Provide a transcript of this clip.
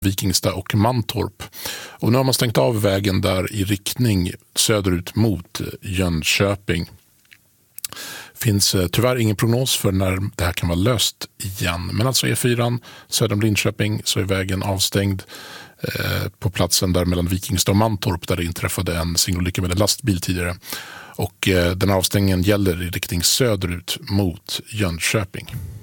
Vikingstad och Mantorp. Och nu har man stängt av vägen där i riktning söderut mot Jönköping. Finns tyvärr ingen prognos för när det här kan vara löst igen. Men alltså E4 söder om Linköping så är vägen avstängd på platsen där mellan Vikingstad och Mantorp där det inträffade en singelolycka med en lastbil tidigare. Och den avstängningen gäller i riktning söderut mot Jönköping.